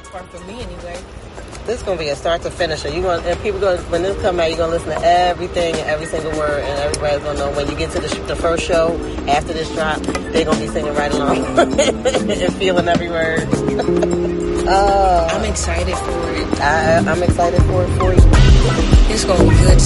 part for me anyway. This is gonna be a start to finish. And when this come out, you're gonna listen to everything and every single word, and everybody's gonna know when you get to the first show after this drop, they're gonna be singing right along and feeling every word. I'm excited for it. I'm excited for it for you. It's gonna be good to